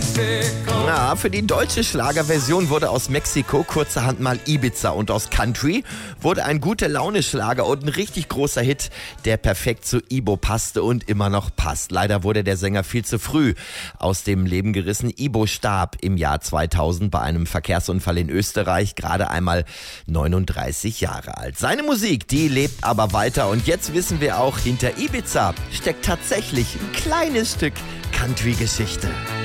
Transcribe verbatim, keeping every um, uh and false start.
Na, für die deutsche Schlagerversion wurde aus Mexiko kurzerhand mal Ibiza und aus Country wurde ein Gute-Laune-Schlager und ein richtig großer Hit, der perfekt zu Ibo passte und immer noch passt. Leider wurde der Sänger viel zu früh aus dem Leben gerissen. Ibo starb im Jahr zweitausend bei einem Verkehrsunfall in Österreich, gerade einmal neununddreißig Jahre alt. Seine Musik, die lebt aber weiter und jetzt wissen wir auch, hinter Ibiza steckt tatsächlich ein kleines Stück Country-Geschichte.